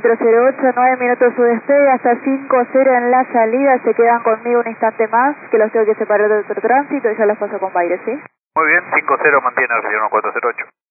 408, 9 minutos su despegue, hasta 50 en la salida, se quedan conmigo un instante más, que los tengo que separar de otro tránsito y ya los paso con Baires, ¿sí? Muy bien, 50 mantiene el 1408.